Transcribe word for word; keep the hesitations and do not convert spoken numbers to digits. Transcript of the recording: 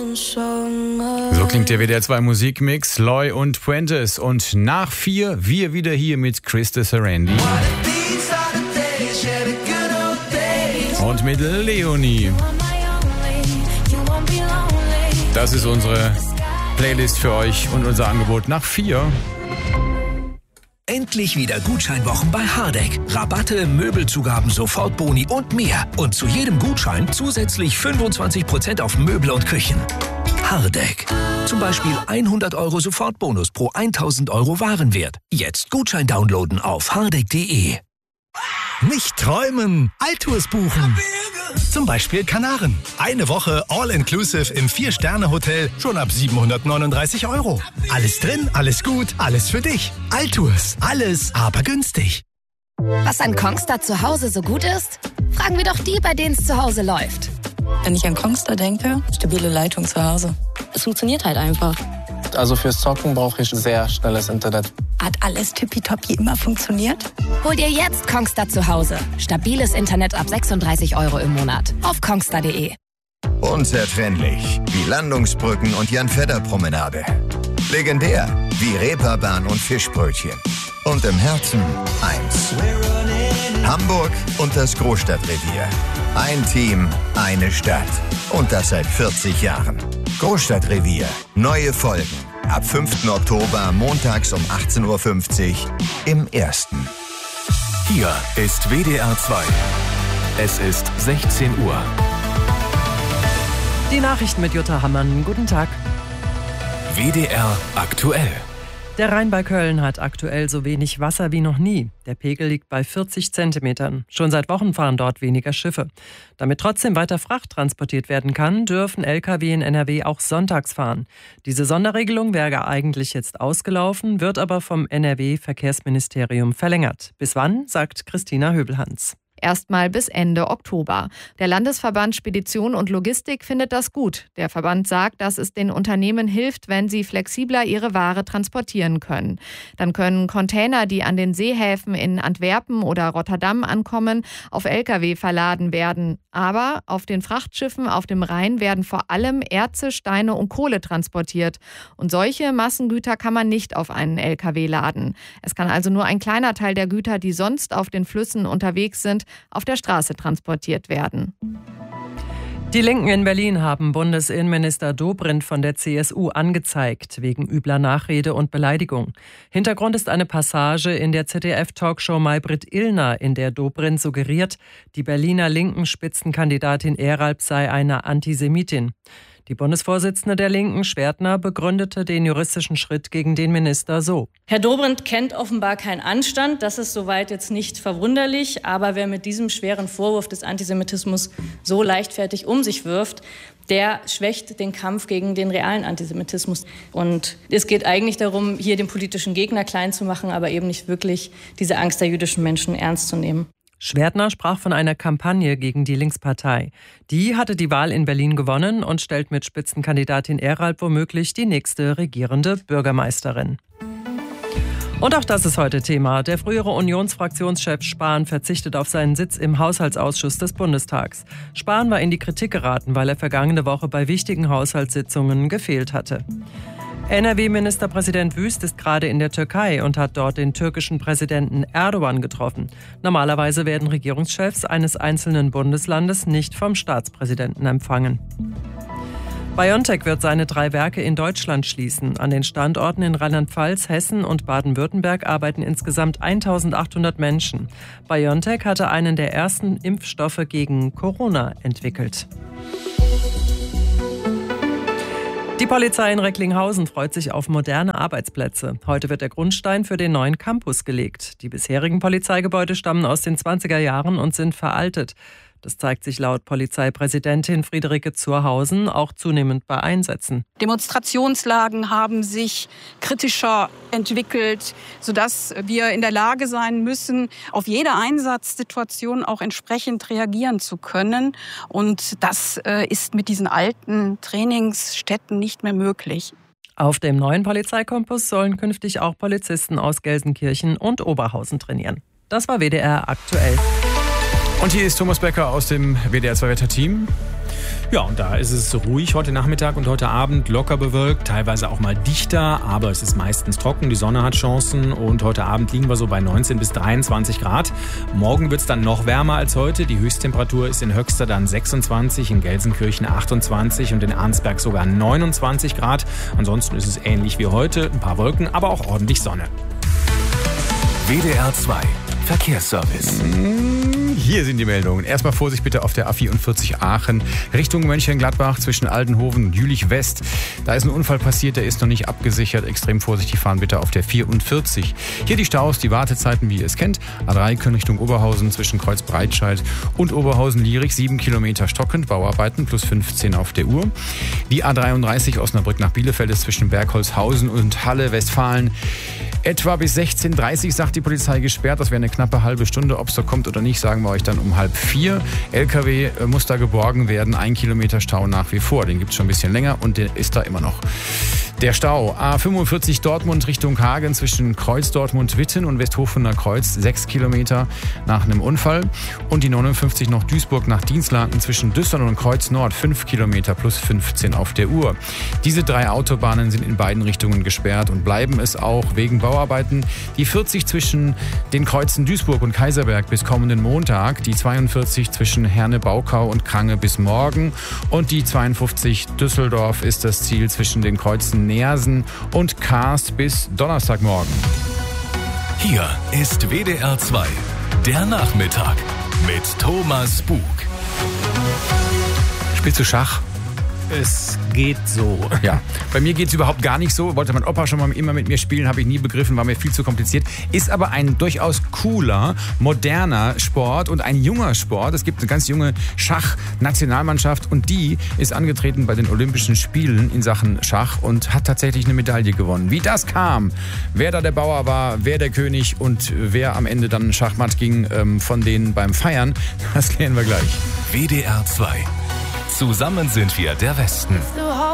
So klingt der W D R zwei Musikmix, Loy und Fuentes. Und nach vier, wir wieder hier mit Krista Sarandi. Und mit Leonie. Das ist unsere Playlist für euch und unser Angebot nach vier. Endlich wieder Gutscheinwochen bei Hardegg. Rabatte, Möbelzugaben, Sofortboni und mehr. Und zu jedem Gutschein zusätzlich fünfundzwanzig Prozent auf Möbel und Küchen. Hardegg. Zum Beispiel hundert Euro Sofortbonus pro tausend Euro Warenwert. Jetzt Gutschein downloaden auf hardegg punkt de. Nicht träumen, Alltours buchen. Zum Beispiel Kanaren. Eine Woche All-Inclusive im Vier-Sterne-Hotel schon ab siebenhundertneununddreißig Euro. Alles drin, alles gut, alles für dich. Alltours, alles aber günstig. Was an Kongstar zu Hause so gut ist? Fragen wir doch die, bei denen es zu Hause läuft. Wenn ich an Kongstar denke, stabile Leitung zu Hause. Es funktioniert halt einfach. Also fürs Zocken brauche ich sehr schnelles Internet. Hat alles tippitoppi immer funktioniert? Hol dir jetzt Kongstar zu Hause. Stabiles Internet ab sechsunddreißig Euro im Monat. Auf kongstar punkt de. Unzertrennlich wie Landungsbrücken und Jan-Fedder-Promenade. Legendär wie Reeperbahn und Fischbrötchen. Und im Herzen eins. Hamburg und das Großstadtrevier. Ein Team, eine Stadt. Und das seit vierzig Jahren. Großstadtrevier. Neue Folgen. Ab fünften Oktober, montags um achtzehn Uhr fünfzig im Ersten. Hier ist W D R zwei. Es ist sechzehn Uhr. Die Nachrichten mit Jutta Hammann. Guten Tag. W D R aktuell. Der Rhein bei Köln hat aktuell so wenig Wasser wie noch nie. Der Pegel liegt bei vierzig Zentimetern. Schon seit Wochen fahren dort weniger Schiffe. Damit trotzdem weiter Fracht transportiert werden kann, dürfen L K W in N R W auch sonntags fahren. Diese Sonderregelung wäre eigentlich jetzt ausgelaufen, wird aber vom N R W-Verkehrsministerium verlängert. Bis wann, sagt Christina Höbelhans. Erstmal bis Ende Oktober. Der Landesverband Spedition und Logistik findet das gut. Der Verband sagt, dass es den Unternehmen hilft, wenn sie flexibler ihre Ware transportieren können. Dann können Container, die an den Seehäfen in Antwerpen oder Rotterdam ankommen, auf L K W verladen werden. Aber auf den Frachtschiffen auf dem Rhein werden vor allem Erze, Steine und Kohle transportiert. Und solche Massengüter kann man nicht auf einen L K W laden. Es kann also nur ein kleiner Teil der Güter, die sonst auf den Flüssen unterwegs sind, auf der Straße transportiert werden. Die Linken in Berlin haben Bundesinnenminister Dobrindt von der C S U angezeigt, wegen übler Nachrede und Beleidigung. Hintergrund ist eine Passage in der Z D F-Talkshow Maybrit Illner, in der Dobrindt suggeriert, die Berliner linken Spitzenkandidatin Eralp sei eine Antisemitin. Die Bundesvorsitzende der Linken, Schwertner, begründete den juristischen Schritt gegen den Minister so. Herr Dobrindt kennt offenbar keinen Anstand. Das ist soweit jetzt nicht verwunderlich. Aber wer mit diesem schweren Vorwurf des Antisemitismus so leichtfertig um sich wirft, der schwächt den Kampf gegen den realen Antisemitismus. Und es geht eigentlich darum, hier den politischen Gegner klein zu machen, aber eben nicht wirklich diese Angst der jüdischen Menschen ernst zu nehmen. Schwertner sprach von einer Kampagne gegen die Linkspartei. Die hatte die Wahl in Berlin gewonnen und stellt mit Spitzenkandidatin Eralp womöglich die nächste regierende Bürgermeisterin. Und auch das ist heute Thema. Der frühere Unionsfraktionschef Spahn verzichtet auf seinen Sitz im Haushaltsausschuss des Bundestags. Spahn war in die Kritik geraten, weil er vergangene Woche bei wichtigen Haushaltssitzungen gefehlt hatte. N R W-Ministerpräsident Wüst ist gerade in der Türkei und hat dort den türkischen Präsidenten Erdogan getroffen. Normalerweise werden Regierungschefs eines einzelnen Bundeslandes nicht vom Staatspräsidenten empfangen. BioNTech wird seine drei Werke in Deutschland schließen. An den Standorten in Rheinland-Pfalz, Hessen und Baden-Württemberg arbeiten insgesamt eintausendachthundert Menschen. BioNTech hatte einen der ersten Impfstoffe gegen Corona entwickelt. Die Polizei in Recklinghausen freut sich auf moderne Arbeitsplätze. Heute wird der Grundstein für den neuen Campus gelegt. Die bisherigen Polizeigebäude stammen aus den zwanziger Jahren und sind veraltet. Das zeigt sich laut Polizeipräsidentin Friederike Zurhausen auch zunehmend bei Einsätzen. Demonstrationslagen haben sich kritischer entwickelt, sodass wir in der Lage sein müssen, auf jede Einsatzsituation auch entsprechend reagieren zu können. Und das ist mit diesen alten Trainingsstätten nicht mehr möglich. Auf dem neuen Polizeicampus sollen künftig auch Polizisten aus Gelsenkirchen und Oberhausen trainieren. Das war W D R aktuell. Und hier ist Thomas Becker aus dem W D R zwei Wetterteam. Ja, und da ist es ruhig heute Nachmittag und heute Abend, locker bewölkt, teilweise auch mal dichter, aber es ist meistens trocken, die Sonne hat Chancen und heute Abend liegen wir so bei neunzehn bis dreiundzwanzig Grad. Morgen wird es dann noch wärmer als heute, die Höchsttemperatur ist in Höxter dann sechsundzwanzig, in Gelsenkirchen achtundzwanzig und in Arnsberg sogar neunundzwanzig Grad. Ansonsten ist es ähnlich wie heute, ein paar Wolken, aber auch ordentlich Sonne. W D R zwei Verkehrsservice. Hier sind die Meldungen. Erstmal Vorsicht bitte auf der A vierundvierzig Aachen Richtung Mönchengladbach zwischen Aldenhoven und Jülich West. Da ist ein Unfall passiert, der ist noch nicht abgesichert. Extrem vorsichtig fahren bitte auf der vierundvierzig. Hier die Staus, die Wartezeiten, wie ihr es kennt. A drei Köln Richtung Oberhausen zwischen Kreuzbreitscheid und Oberhausen-Lierich. sieben Kilometer stockend, Bauarbeiten plus fünfzehn auf der Uhr. Die A dreiunddreißig Osnabrück nach Bielefeld ist zwischen Bergholzhausen und Halle, Westfalen. Etwa bis sechzehn Uhr dreißig sagt die Polizei gesperrt. Das wäre eine knappe halbe Stunde. Ob es so kommt oder nicht, sagen wir euch dann um halb vier. L K W muss da geborgen werden. Ein Kilometer Stau nach wie vor. Den gibt es schon ein bisschen länger und der ist da immer noch. Der Stau A fünfundvierzig Dortmund Richtung Hagen zwischen Kreuz Dortmund-Witten und Westhofener Kreuz. Sechs Kilometer nach einem Unfall. Und die neunundfünfzig noch Duisburg nach Dienstlaken zwischen Düsseldorf und Kreuz Nord. Fünf Kilometer plus fünfzehn auf der Uhr. Diese drei Autobahnen sind in beiden Richtungen gesperrt und bleiben es auch wegen Bauarbeiten. Die vierzig zwischen den Kreuzen Duisburg und Kaiserberg bis kommenden Montag. Die zweiundvierzig zwischen Herne-Baukau und Krange bis morgen. Und die zweiundfünfzig Düsseldorf ist das Ziel zwischen den Kreuzen Neersen und Karst bis Donnerstagmorgen. Hier ist W D R zwei, der Nachmittag mit Thomas Bug. Spielst du Schach? Es geht so. Ja, bei mir geht es überhaupt gar nicht so. Wollte mein Opa schon mal immer mit mir spielen, habe ich nie begriffen, war mir viel zu kompliziert. Ist aber ein durchaus cooler, moderner Sport und ein junger Sport. Es gibt eine ganz junge Schach-Nationalmannschaft und die ist angetreten bei den Olympischen Spielen in Sachen Schach und hat tatsächlich eine Medaille gewonnen. Wie das kam, wer da der Bauer war, wer der König und wer am Ende dann Schachmatt ging ähm, von denen beim Feiern, das klären wir gleich. W D R zwei. Zusammen sind wir der Westen.